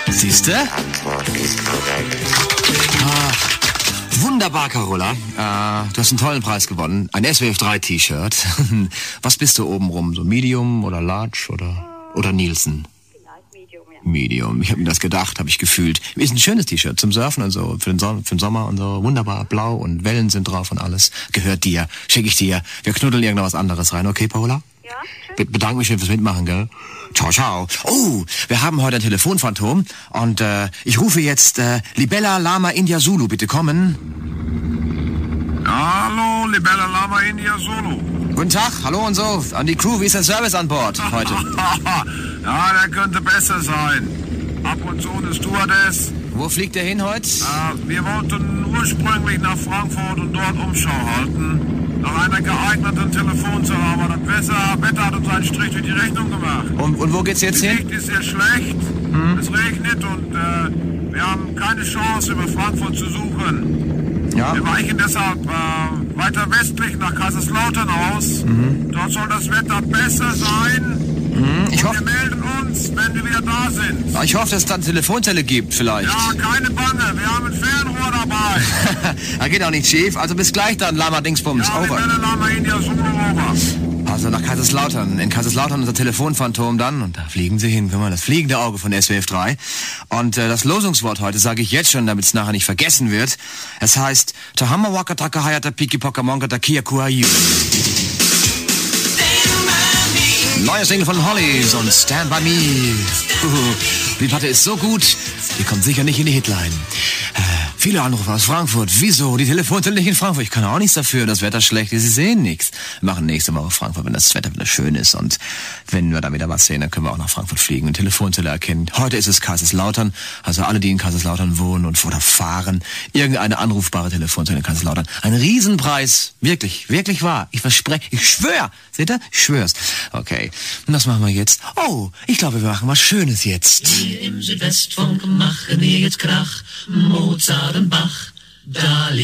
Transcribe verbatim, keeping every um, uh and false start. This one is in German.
Siehste? Ah, wunderbar, Carola. Äh, du hast einen tollen Preis gewonnen. Ein S W F drei T-Shirt. Was bist du obenrum? So Medium oder Large oder, oder Nielsen? Medium. Ich habe mir das gedacht, habe ich gefühlt. Ist ein schönes T-Shirt zum Surfen und so, für den, so für den Sommer und so. Wunderbar, blau und Wellen sind drauf und alles. Gehört dir, schicke ich dir. Wir knuddeln irgendwas anderes rein, okay, Paola? Ja, Be bedanke mich schön fürs Mitmachen, gell? Ciao, ciao. Oh, wir haben heute ein Telefonphantom und äh, ich rufe jetzt äh, Libella Lama India Zulu, bitte kommen. Hallo, Libella Lama India Zulu. Guten Tag, hallo und so, an die Crew, wie ist der Service an Bord heute? Ja, der könnte besser sein. Ab und zu eine Stewardess. Wo fliegt der hin heute? Äh, wir wollten ursprünglich nach Frankfurt und dort Umschau halten. Nach einer geeigneten Telefonzelle, aber das Wetter, Wetter hat uns einen Strich durch die Rechnung gemacht. Und, und wo geht's jetzt Die hin? Sicht ist sehr schlecht, hm? Es regnet und äh, wir haben keine Chance, über Frankfurt zu suchen. Ja. Wir weichen deshalb äh, weiter westlich nach Kaiserslautern aus. Mhm. Dort soll das Wetter besser sein. Mhm, ich und hoffe, wir melden uns, wenn wir wieder da sind. ich hoffe, dass es dann eine Telefonzelle gibt, vielleicht. Ja, keine Bange, wir haben ein Fernrohr dabei. Da geht auch nicht schief. Also bis gleich dann, Lama Dingsbums. Ja, over. Libella Lama India Zulu, over. Also nach Kaiserslautern. In Kaiserslautern unser Telefonphantom dann. Und da fliegen sie hin. Guck mal, das fliegende Auge von S W F drei. Und äh, das Losungswort heute sage ich jetzt schon, damit es nachher nicht vergessen wird. Es heißt Tahama Waka Taka Hayata Piki Poka Monka Takia Kuayu. Neuer Single von Hollies und Stand By Me. Uh, die Platte ist so gut, die kommt sicher nicht in die Hitline. Äh, viele Anrufe aus Frankfurt. Wieso? Die Telefonzelle nicht in Frankfurt. Ich kann auch nichts dafür. Das Wetter schlecht ist. Sie sehen nichts. Wir machen nächste Woche Frankfurt, wenn das Wetter wieder schön ist. Und wenn wir da wieder was sehen, dann können wir auch nach Frankfurt fliegen und Telefonzelle erkennen. Heute ist es Kaiserslautern. Also alle, die in Kaiserslautern wohnen und oder fahren, irgendeine anrufbare Telefonzelle in Kaiserslautern. Ein Riesenpreis. Wirklich, wirklich wahr. Ich verspreche, ich schwör. Seht ihr? Ich schwör's. Okay. Und das machen wir jetzt. Oh, ich glaube, wir machen was Schönes jetzt. Hier im Südwestfunk machen wir jetzt Krach. Mozart und Bach. Da